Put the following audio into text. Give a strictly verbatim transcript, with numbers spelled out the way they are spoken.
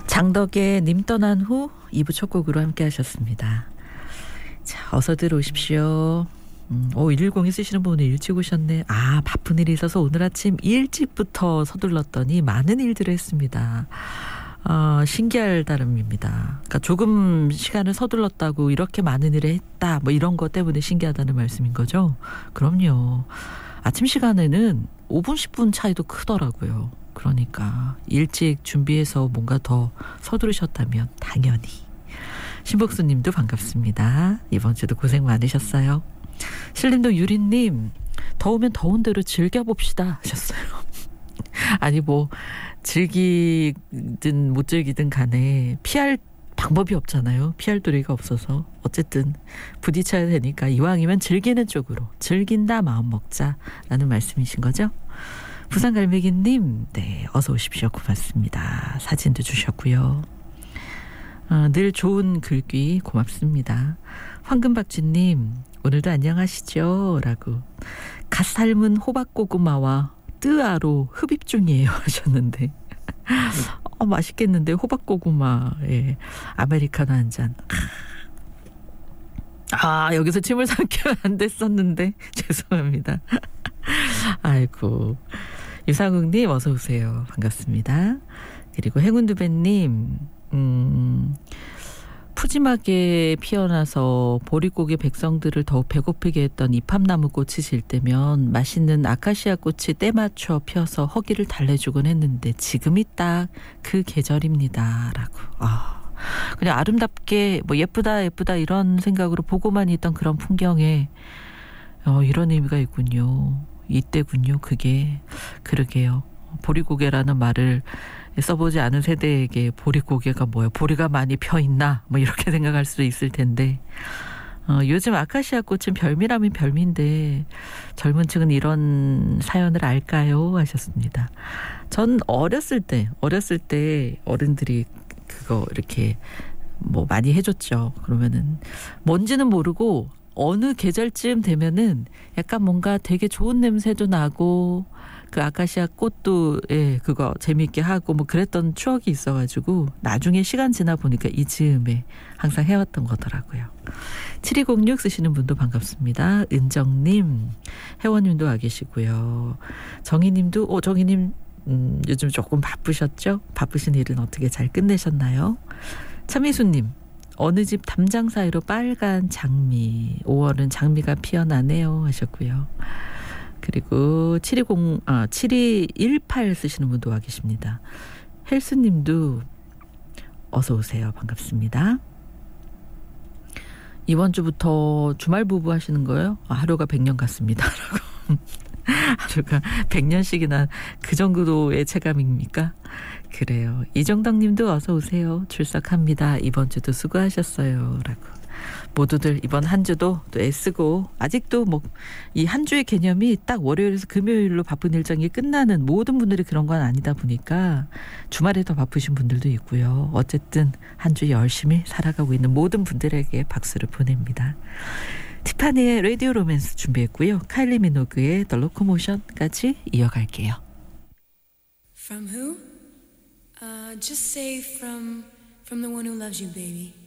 장덕의 님 떠난 후 이 부 첫 곡으로 함께 하셨습니다. 자, 어서 들어오십시오. 음, 오, 일일공이 쓰시는 분이 일찍 오셨네. 아, 바쁜 일이 있어서 오늘 아침 일찍부터 서둘렀더니 많은 일들을 했습니다. 어, 신기할 따름입니다. 그러니까 조금 시간을 서둘렀다고 이렇게 많은 일을 했다, 뭐 이런 것 때문에 신기하다는 말씀인 거죠? 그럼요. 아침 시간에는 오 분, 십 분 차이도 크더라고요. 그러니까 일찍 준비해서 뭔가 더 서두르셨다면 당연히. 신복수님도 반갑습니다. 이번 주도 고생 많으셨어요. 신림동 유리님, 더우면 더운 대로 즐겨봅시다 하셨어요. 아니 뭐 즐기든 못 즐기든 간에 피할 방법이 없잖아요. 피할 도리가 없어서 어쨌든 부딪혀야 되니까 이왕이면 즐기는 쪽으로 즐긴다 마음 먹자라는 말씀이신 거죠. 부산갈매기님, 네, 어서 오십시오. 고맙습니다. 사진도 주셨고요. 어, 늘 좋은 글귀 고맙습니다. 황금박쥐님, 오늘도 안녕하시죠? 라고. 갓 삶은 호박고구마와 뜨아로 흡입 중이에요 하셨는데 어, 맛있겠는데 호박고구마에 아메리카노 한 잔. 아, 여기서 침을 삼키면 안 됐었는데 죄송합니다. 아이고. 유상욱님 어서 오세요. 반갑습니다. 그리고 행운두배님, 음, 푸짐하게 피어나서 보릿고개 백성들을 더욱 배고프게 했던 이팝나무 꽃이 질 때면 맛있는 아카시아 꽃이 때 맞춰 펴서 허기를 달래주곤 했는데 지금이 딱 그 계절입니다. 라고. 아, 그냥 아름답게 뭐 예쁘다 예쁘다 이런 생각으로 보고만 있던 그런 풍경에 어, 이런 의미가 있군요. 이때군요. 그게. 그러게요. 보릿고개라는 말을 써보지 않은 세대에게 보릿고개가 뭐야, 보리가 많이 펴있나 뭐 이렇게 생각할 수도 있을 텐데 어, 요즘 아카시아 꽃은 별미라면 별미인데 젊은 층은 이런 사연을 알까요? 하셨습니다. 전 어렸을 때 어렸을 때 어른들이 그거 이렇게 뭐 많이 해줬죠. 그러면은 뭔지는 모르고 어느 계절쯤 되면은 약간 뭔가 되게 좋은 냄새도 나고 그 아카시아 꽃도 예 그거 재미있게 하고 뭐 그랬던 추억이 있어가지고 나중에 시간 지나 보니까 이 즈음에 항상 해왔던 거더라고요. 칠이공육 쓰시는 분도 반갑습니다. 은정님, 혜원님도 와 계시고요. 정희님도 오 정희님 음, 요즘 조금 바쁘셨죠? 바쁘신 일은 어떻게 잘 끝내셨나요? 참미수님, 어느 집 담장 사이로 빨간 장미, 오월은 장미가 피어나네요 하셨고요. 그리고 칠이공, 아, 칠이일팔 쓰시는 분도 와 계십니다. 헬스님도 어서 오세요. 반갑습니다. 이번 주부터 주말 부부 하시는 거예요? 아, 하루가 백 년 같습니다. 라고. 하루가 백 년씩이나 그 정도의 체감입니까? 그래요. 이정덕님도 어서 오세요. 출석합니다. 이번 주도 수고하셨어요. 라고. 모두들 이번 한 주도 또 애쓰고 아직도 뭐 이 한 주의 개념이 딱 월요일에서 금요일로 바쁜 일정이 끝나는 모든 분들이 그런 건 아니다 보니까 주말에 더 바쁘신 분들도 있고요. 어쨌든 한 주 열심히 살아가고 있는 모든 분들에게 박수를 보냅니다. 티파니의 라디오 로맨스 준비했고요. 카일리 미노그의 The Locomotion까지 이어갈게요. From who? Uh, just say from from the one who loves you, baby.